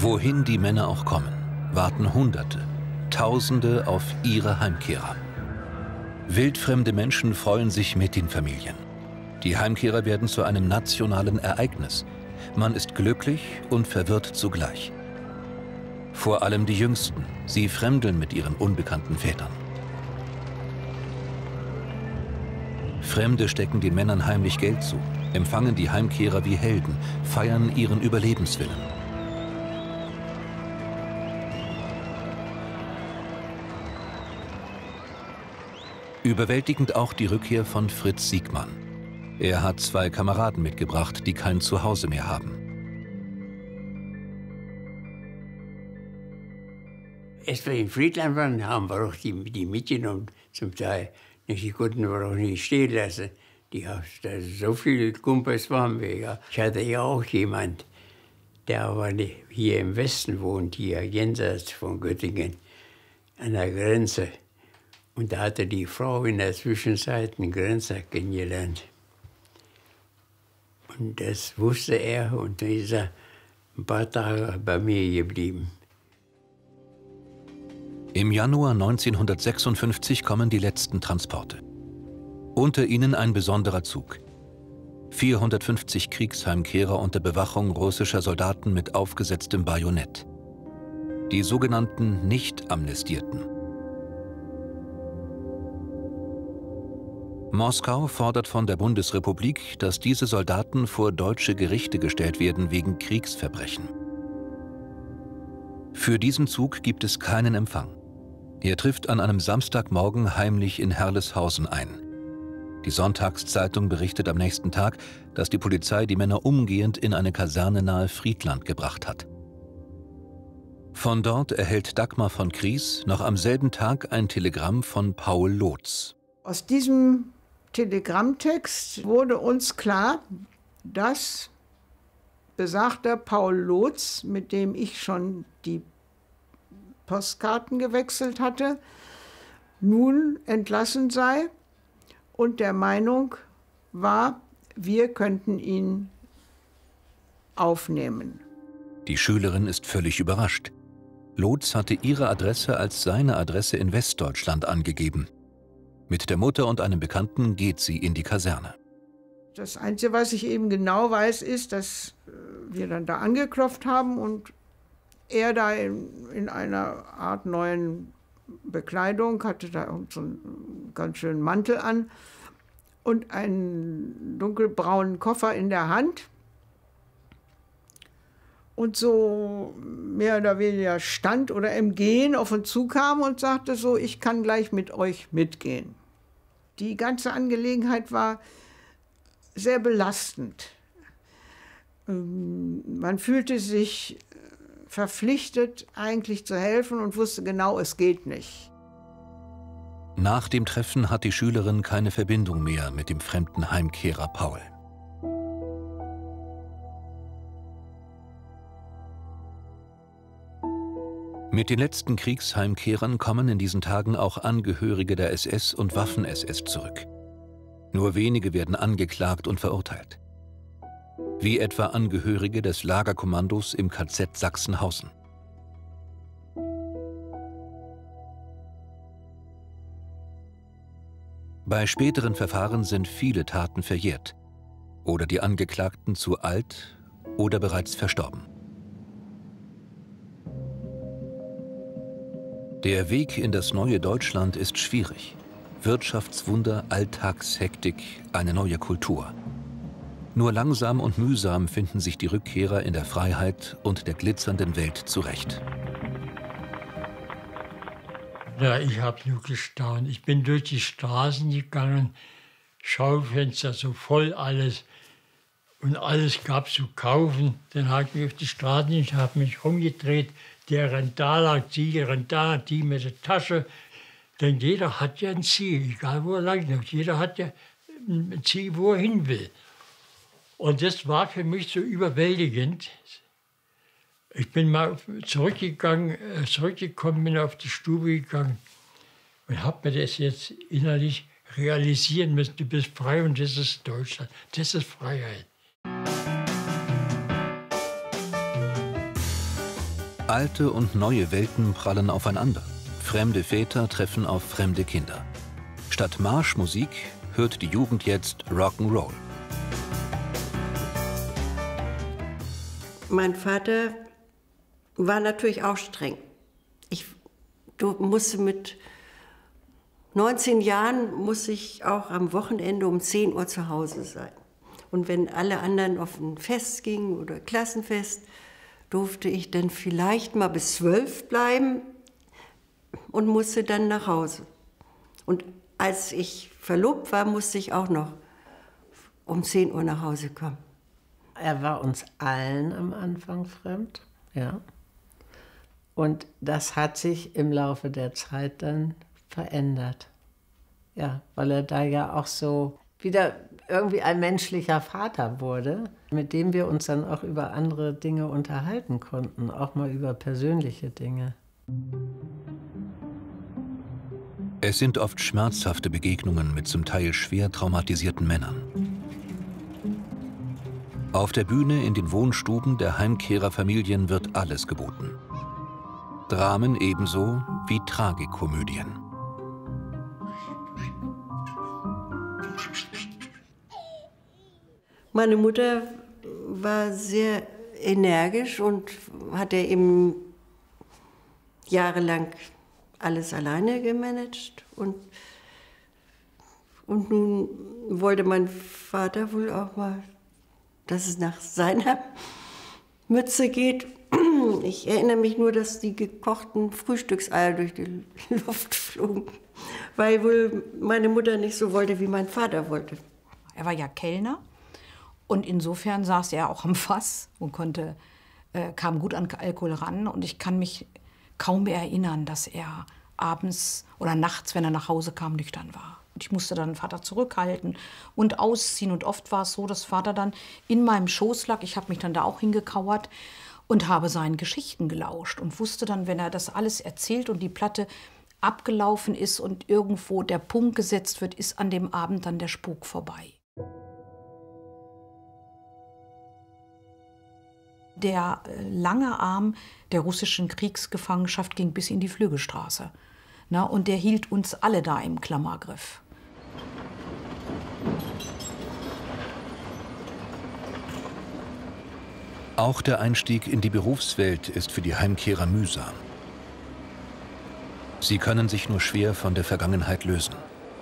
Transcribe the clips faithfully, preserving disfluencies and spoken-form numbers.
Wohin die Männer auch kommen, warten Hunderte, Tausende auf ihre Heimkehrer. Wildfremde Menschen freuen sich mit den Familien. Die Heimkehrer werden zu einem nationalen Ereignis. Man ist glücklich und verwirrt zugleich. Vor allem die Jüngsten, sie fremdeln mit ihren unbekannten Vätern. Fremde stecken den Männern heimlich Geld zu, empfangen die Heimkehrer wie Helden, feiern ihren Überlebenswillen. Überwältigend auch die Rückkehr von Fritz Siegmann. Er hat zwei Kameraden mitgebracht, die kein Zuhause mehr haben. Als wir in Friedland waren, haben wir auch die, die mitgenommen, zum Teil. Die konnten wir auch nicht stehen lassen. Die haben so viele Kumpels waren wir. Ja. Ich hatte ja auch jemand, der aber hier im Westen wohnt, hier jenseits von Göttingen, an der Grenze. Und da hatte die Frau in der Zwischenzeit einen Grenzer kennengelernt. Und das wusste er und dann ist er ein paar Tage bei mir geblieben. Im Januar neunzehnhundertsechsundfünfzig kommen die letzten Transporte. Unter ihnen ein besonderer Zug. vierhundertfünfzig Kriegsheimkehrer unter Bewachung russischer Soldaten mit aufgesetztem Bajonett. Die sogenannten Nicht-Amnestierten. Moskau fordert von der Bundesrepublik, dass diese Soldaten vor deutsche Gerichte gestellt werden wegen Kriegsverbrechen. Für diesen Zug gibt es keinen Empfang. Er trifft an einem Samstagmorgen heimlich in Herleshausen ein. Die Sonntagszeitung berichtet am nächsten Tag, dass die Polizei die Männer umgehend in eine Kaserne nahe Friedland gebracht hat. Von dort erhält Dagmar von Kries noch am selben Tag ein Telegramm von Paul Lotz. Aus diesem Telegrammtext wurde uns klar, dass besagter Paul Lotz, mit dem ich schon die Postkarten gewechselt hatte, nun entlassen sei und der Meinung war, wir könnten ihn aufnehmen. Die Schülerin ist völlig überrascht. Lotz hatte ihre Adresse als seine Adresse in Westdeutschland angegeben. Mit der Mutter und einem Bekannten geht sie in die Kaserne. Das Einzige, was ich eben genau weiß, ist, dass wir dann da angeklopft haben und er da in, in einer Art neuen Bekleidung, hatte da so einen ganz schönen Mantel an und einen dunkelbraunen Koffer in der Hand. Und so mehr oder weniger stand oder im Gehen auf uns zukam und sagte so, ich kann gleich mit euch mitgehen. Die ganze Angelegenheit war sehr belastend. Man fühlte sich verpflichtet, eigentlich zu helfen und wusste genau, es geht nicht. Nach dem Treffen hat die Schülerin keine Verbindung mehr mit dem fremden Heimkehrer Paul. Mit den letzten Kriegsheimkehrern kommen in diesen Tagen auch Angehörige der S S und Waffen-S S zurück. Nur wenige werden angeklagt und verurteilt. Wie etwa Angehörige des Lagerkommandos im K Z Sachsenhausen. Bei späteren Verfahren sind viele Taten verjährt oder die Angeklagten zu alt oder bereits verstorben. Der Weg in das neue Deutschland ist schwierig. Wirtschaftswunder, Alltagshektik, eine neue Kultur. Nur langsam und mühsam finden sich die Rückkehrer in der Freiheit und der glitzernden Welt zurecht. Ja, ich habe nur gestaunt. Ich bin durch die Straßen gegangen, Schaufenster so voll alles und alles gab zu kaufen. Dann habe ich mich auf die Straßen, ich habe mich umgedreht, der rennt da lang, die rennt da, die mit der Tasche. Denn jeder hat ja ein Ziel, egal wo er lang läuft. Jeder hat ja ein Ziel, wo er hin will. Und das war für mich so überwältigend. Ich bin mal zurückgegangen, zurückgekommen, bin auf die Stube gegangen und habe mir das jetzt innerlich realisieren müssen. Du bist frei und das ist Deutschland. Das ist Freiheit. Alte und neue Welten prallen aufeinander. Fremde Väter treffen auf fremde Kinder. Statt Marschmusik hört die Jugend jetzt Rock'n'Roll. Mein Vater war natürlich auch streng. Ich du musste mit neunzehn Jahren muss ich auch am Wochenende um zehn Uhr zu Hause sein. Und wenn alle anderen auf ein Fest gingen oder Klassenfest, durfte ich dann vielleicht mal bis zwölf bleiben und musste dann nach Hause. Und als ich verlobt war, musste ich auch noch um zehn Uhr nach Hause kommen. Er war uns allen am Anfang fremd, ja. Und das hat sich im Laufe der Zeit dann verändert. Ja, weil er da ja auch so wieder irgendwie ein menschlicher Vater wurde, mit dem wir uns dann auch über andere Dinge unterhalten konnten, auch mal über persönliche Dinge. Es sind oft schmerzhafte Begegnungen mit zum Teil schwer traumatisierten Männern. Auf der Bühne in den Wohnstuben der Heimkehrerfamilien wird alles geboten. Dramen ebenso wie Tragikomödien. Meine Mutter war sehr energisch und hat ja eben jahrelang alles alleine gemanagt. Und, und nun wollte mein Vater wohl auch mal, dass es nach seiner Mütze geht. Ich erinnere mich nur, dass die gekochten Frühstückseier durch die Luft flogen, weil wohl meine Mutter nicht so wollte, wie mein Vater wollte. Er war ja Kellner. Und insofern saß er auch am Fass und konnte, äh, kam gut an Alkohol ran. Und ich kann mich kaum mehr erinnern, dass er abends oder nachts, wenn er nach Hause kam, nüchtern war. Und ich musste dann Vater zurückhalten und ausziehen. Und oft war es so, dass Vater dann in meinem Schoß lag. Ich habe mich dann da auch hingekauert und habe seinen Geschichten gelauscht. Und wusste dann, wenn er das alles erzählt und die Platte abgelaufen ist und irgendwo der Punkt gesetzt wird, ist an dem Abend dann der Spuk vorbei. Der lange Arm der russischen Kriegsgefangenschaft ging bis in die Flügelstraße. Na, und der hielt uns alle da im Klammergriff. Auch der Einstieg in die Berufswelt ist für die Heimkehrer mühsam. Sie können sich nur schwer von der Vergangenheit lösen.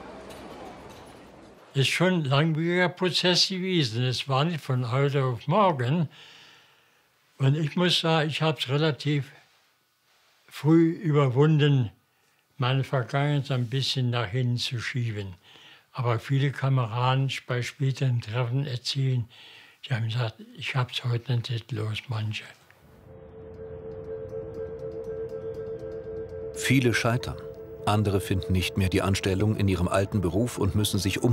Es ist schon ein langwieriger Prozess gewesen. Es war nicht von heute auf morgen. Und ich muss sagen, ich habe es relativ früh überwunden, meine Vergangenheit ein bisschen nach hinten zu schieben. Aber viele Kameraden bei späteren Treffen erzählen, die haben gesagt, ich habe es heute nicht los, manche. Viele scheitern. Andere finden nicht mehr die Anstellung in ihrem alten Beruf und müssen sich um